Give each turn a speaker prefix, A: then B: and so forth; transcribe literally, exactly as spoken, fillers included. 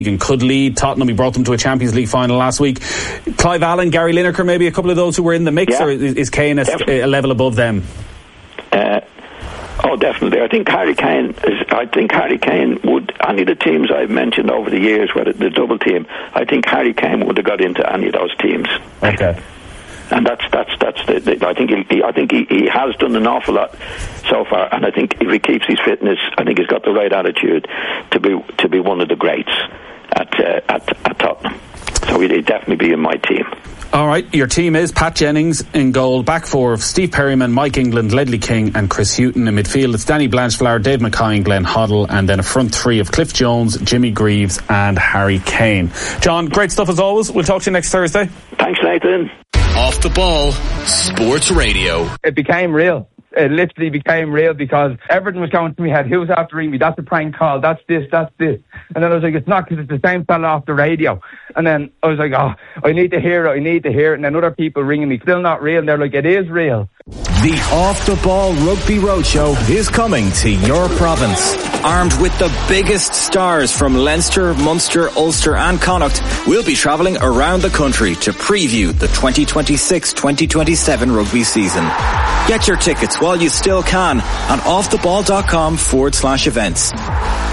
A: and could lead Tottenham. He brought them to a Champions League final last week. Clive Allen, Gary Lineker, maybe a couple of those who were in the mix,
B: yeah.
A: or is Kane a, a level above them?
B: Uh, oh, definitely. I think Harry Kane is. I think Harry Kane would. Any of the teams I've mentioned over the years, whether the double team, I think Harry Kane would have got into any of those teams.
A: Okay.
B: And that's that's that's the, the I think he, he I think he, he has done an awful lot so far, and I think if he keeps his fitness, I think he's got the right attitude to be to be one of the greats at uh, at, at Tottenham. So he'd definitely be in my team.
A: All right, your team is Pat Jennings in goal, back four of Steve Perryman, Mike England, Ledley King and Chris Hughton. In midfield it's Danny Blanchflower, Dave Mackay and Glenn Hoddle, and then a front three of Cliff Jones, Jimmy Greaves and Harry Kane. John, great stuff as always. We'll talk to you next Thursday.
B: Thanks, Nathan.
C: Off the Ball Sports Radio.
D: It became real. It literally became real because everything was going to me head. Who's after ringing me? That's a prank call. That's this, that's this. And then I was like, it's not, because it's the same fella off the radio. And then I was like, oh, I need to hear it, I need to hear it. And then other people ringing me, still not real. And they're like, it is real.
C: The Off the Ball Rugby Roadshow is coming to your province. Armed with the biggest stars from Leinster, Munster, Ulster and Connacht, we'll be travelling around the country to preview the twenty twenty-six twenty twenty-seven rugby season. Get your tickets while you still can on offtheball.com forward slash events.